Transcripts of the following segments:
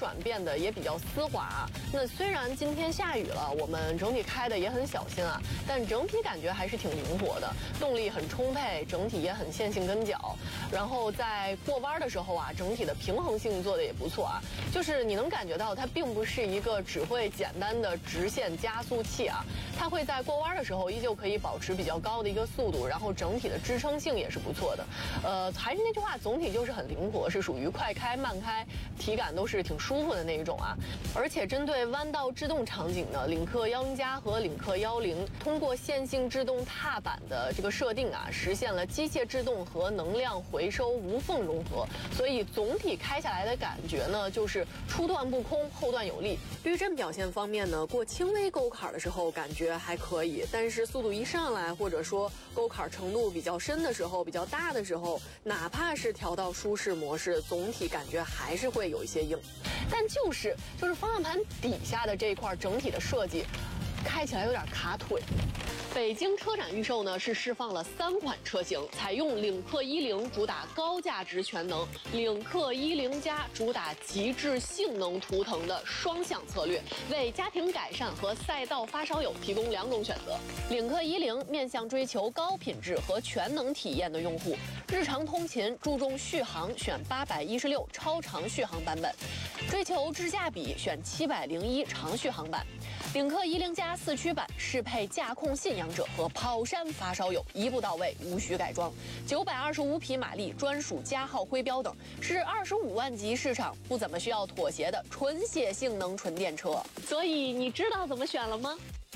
转变的也比较丝滑啊。那虽然今天下雨了，我们整体开的也很小心啊，但整体感觉还是挺灵活的，动力很充沛，整体也很线性跟脚。然后在过弯的时候啊，整体的平衡性做的也不错啊，就是你能感觉到它并不是一个只会简单的直线加速器啊，它会在过弯的时候依旧可以保持比较高的一个速度，然后整体的支撑性也是不错的。还是那句话，总体就是很灵活，是属于快开慢开，体感都是挺舒服的那一种啊。而且针对弯道制动场景呢，领克10+和领克10通过线性制动踏板的这个设定啊，实现了机械制动和能量回收无缝融合，所以总体开下来的感觉呢，就是初段不空，后段有力。避震表现方面呢，过轻微沟坎的时候感觉还可以，但是速度一上来，或者说沟坎程度比较深的时候、比较大的时候，哪怕是调到舒适模式，总体感觉还是会有一些硬。但就是方向盘底下的这一块整体的设计，开起来有点卡腿。北京车展预售呢是释放了3款车型，采用领克10主打高价值全能，领克10+主打极致性能图腾的双向策略，为家庭改善和赛道发烧友提供2种选择。领克10面向追求高品质和全能体验的用户，日常通勤注重续航，选816超长续航版本；追求智驾比，选701长续航版。领克10+4驱版适配驾控信仰者和跑山发烧友，一步到位，无需改装。925匹马力，专属加号徽标等，是25万级市场不怎么需要妥协的纯血性能纯电车。所以你知道怎么选了吗？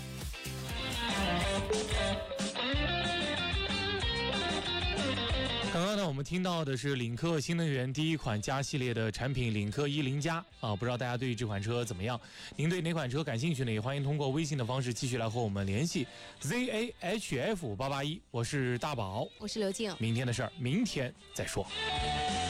刚刚呢，我们听到的是领克新能源第一款加系列的产品领克10+啊，不知道大家对于这款车怎么样？您对哪款车感兴趣呢？也欢迎通过微信的方式继续来和我们联系 ZAHF5881，我是大宝， 我是刘静， 明天的事儿明天再说。